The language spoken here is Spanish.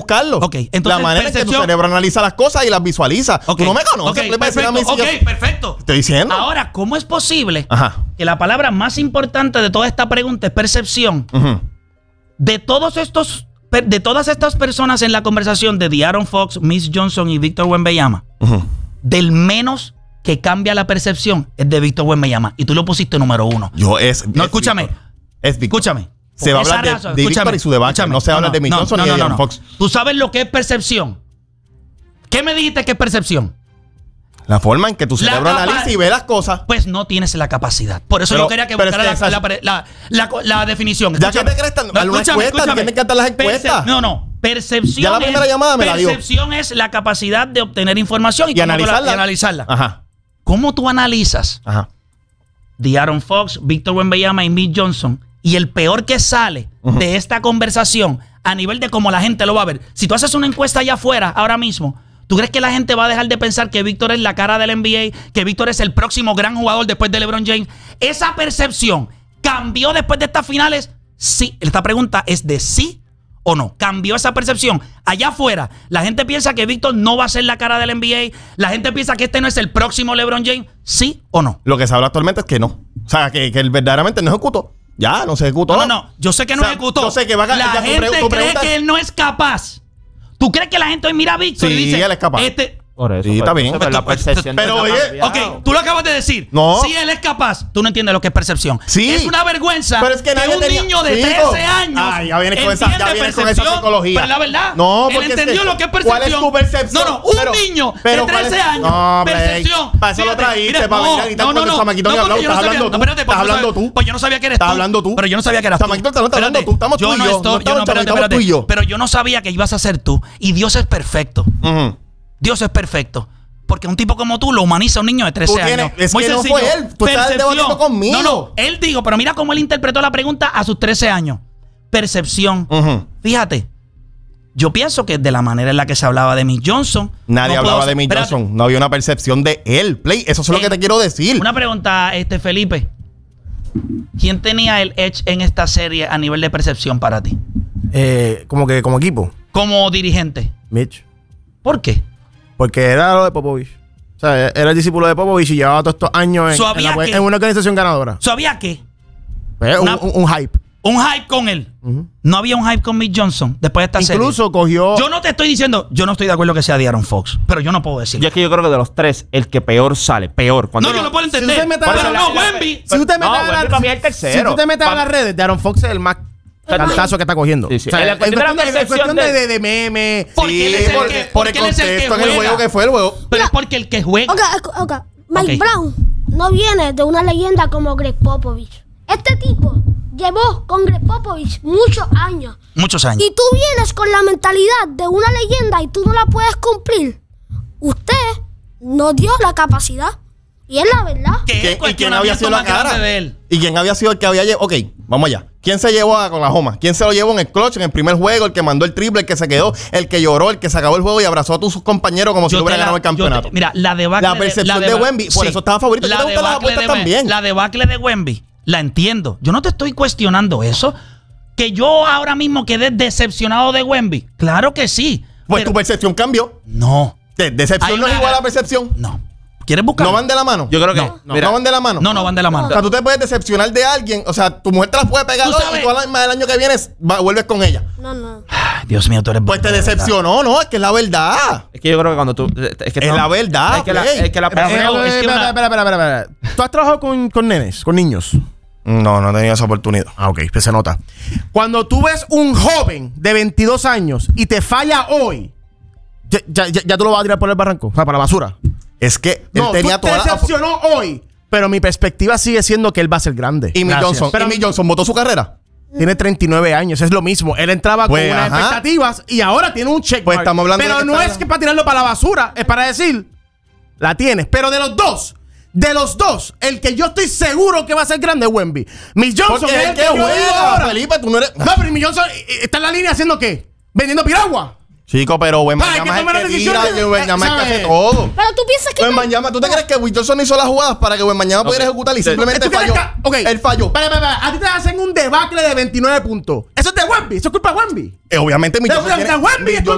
buscarlo. Ok, entonces, la manera en que tu cerebro analiza las cosas y las visualiza. Okay. Tú no me conoces. Perfecto. Estoy diciendo. Ahora, ¿cómo es posible que la palabra más importante de toda esta pregunta es percepción? De todas estas personas en la conversación de De'Aaron Fox, Mitch Johnson y Víctor Wembanyama, del menos que cambia la percepción es de Víctor Wembanyama. Y tú lo pusiste número 1. Escúchame. Escúchame. Se va a hablar de Víctor y su debate. No se habla de Mitch Johnson ni de De'Aaron Fox. ¿Tú sabes lo que es percepción? ¿Qué me dijiste que es percepción? La forma en que tu cerebro analiza y ve las cosas. Pues no tienes la capacidad. Por eso yo quería que buscara la definición. Ya que te crees alguna encuesta, tienes que cantar las encuestas. Percepción. Ya la primera llamada me la dio. Percepción es la capacidad de obtener información y analizarla. Ajá. ¿Cómo tú analizas De'Aaron Fox, Víctor Wembanyama y Mitch Johnson? Y el peor que sale de esta conversación a nivel de cómo la gente lo va a ver. Si tú haces una encuesta allá afuera ahora mismo, ¿tú crees que la gente va a dejar de pensar que Víctor es la cara del NBA, que Víctor es el próximo gran jugador después de LeBron James? ¿Esa percepción cambió después de estas finales? Sí. Esta pregunta es de sí o no. ¿Cambió esa percepción? Allá afuera, la gente piensa que Víctor no va a ser la cara del NBA. La gente piensa que este no es el próximo LeBron James. ¿Sí o no? Lo que se habla actualmente es que no. O sea, que él verdaderamente no ejecutó. Ya, no se ejecutó. No. Yo sé que no ejecutó. Yo sé que la gente cree que él no es capaz. ¿Tú crees que la gente hoy mira a Víctor y dice... Sí, él es capaz. Por eso. Sí, está bien. La percepción. Pero oye, ok, tú lo acabas de decir. No. Si él es capaz, tú no entiendes lo que es percepción. Sí. Es una vergüenza pero es que un niño de 13 años ya vienes con esa psicología. Pero la verdad, no, él entendió lo que es percepción. ¿Cuál es tu percepción? Un niño de 13 años. No, percepción. Para eso lo traíste, para venir a gritar con el chamaquito que hablaba. Estás hablando tú. Estás hablando tú. Pues yo no sabía que eres tú. Estás hablando tú. Pero yo no sabía que eras tú. Chamaquito, estás hablando tú. Estamos tú y yo. Pero yo no sabía que ibas a ser tú. Y Dios es perfecto. Dios es perfecto. Porque un tipo como tú lo humaniza a un niño de 13 años. Es que no fue él. Tú estás debatiendo conmigo. No. Él dijo, pero mira cómo él interpretó la pregunta a sus 13 años. Percepción. Fíjate. Yo pienso que de la manera en la que se hablaba de Mitch Johnson... Nadie hablaba de Mitch Johnson. No había una percepción de él. Play, eso es lo que te quiero decir. Una pregunta, Felipe. ¿Quién tenía el edge en esta serie a nivel de percepción para ti? Como equipo. Como dirigente. Mitch. ¿Por qué? Porque era lo de Popovich. O sea, era el discípulo de Popovich y llevaba todos estos años en una organización ganadora. ¿Sabía qué? Un hype. Un hype con él. No había un hype con Mitch Johnson después de esta serie. Incluso cogió... Yo no te estoy diciendo... Yo no estoy de acuerdo que sea De'Aaron Fox. Pero yo no puedo decir. Yo es que yo creo que de los tres, el que peor sale. Peor. No, yo lo puedo entender. Pero no, Wemby. Si usted metes a las redes, De'Aaron Fox es el más... cantazo que está cogiendo. Sí, sí. O sea, es cuestión de meme. Porque él es el que, porque él es el que juega. En el juego que fue el juego. Pero es porque el que juega. Ok. Mike Brown no viene de una leyenda como Greg Popovich. Este tipo llevó con Greg Popovich muchos años. Muchos años. Y tú vienes con la mentalidad de una leyenda y tú no la puedes cumplir. Usted no dio la capacidad. Y es la verdad. ¿Y quién había sido la cara? De él. ¿Y quién había sido el que había llevado? Ok, vamos allá. ¿Quién se llevó con la Joma? ¿Quién se lo llevó en el clutch, en el primer juego? El que mandó el triple, el que se quedó, el que lloró, el que se acabó el juego y abrazó a todos sus compañeros como si hubiera ganado el campeonato. Mira, la debacle la percepción de Wemby, por eso estaba favorito. La debacle de Wemby, la entiendo. Yo no te estoy cuestionando eso. Que yo ahora mismo quedé decepcionado de Wemby. Claro que sí. Pues tu percepción cambió. No. ¿Decepción no es igual a percepción? No. ¿Quieres buscar? ¿No van de la mano? Yo creo que no van de la mano. No van de la mano. O sea, tú te puedes decepcionar de alguien. O sea, tu mujer te la puede pegar hoy y tú el año que viene vuelves con ella. No. Ay, Dios mío, tú eres... Pues te decepcionó, ¿no? Es que es la verdad. Es que yo creo que cuando tú... Es la verdad. Espera. ¿Tú has trabajado con nenes, con niños? No he tenido esa oportunidad. Ok, pues se nota. Cuando tú ves un joven de 22 años y te falla hoy, ya tú lo vas a tirar por el barranco, o sea, para la basura. Es que él tenía toda la... decepcionó hoy, pero mi perspectiva sigue siendo que él va a ser grande. Y Mitch Johnson votó su carrera. Tiene 39 años, es lo mismo. Él entraba con unas expectativas y ahora tiene un check. Pues estamos hablando pero no es que para tirarlo para la basura, es para decir, la tienes. Pero de los dos, el que yo estoy seguro que va a ser grande es Wemby. Mitch Johnson es el que juega, Felipe, tú no eres... No, pero Mitch Johnson está en la línea haciendo ¿qué? Vendiendo piragua. Chico, pero Wembanyama es el que tira, que Wembanyama es el que hace todo. Pero tú piensas que... Wembanyama, ¿tú te crees que Wilson hizo las jugadas para que Wembanyama pudiera ejecutar y simplemente falló? Él falló. Espera. A ti te hacen un debacle de 29 puntos. Eso es de Wemby. Eso es culpa de Wemby. Obviamente Mitch Johnson